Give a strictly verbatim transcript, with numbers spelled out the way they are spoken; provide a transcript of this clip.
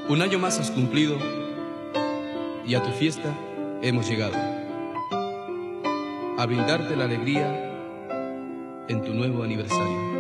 Un año más has cumplido y a tu fiesta hemos llegado a brindarte la alegría en tu nuevo aniversario.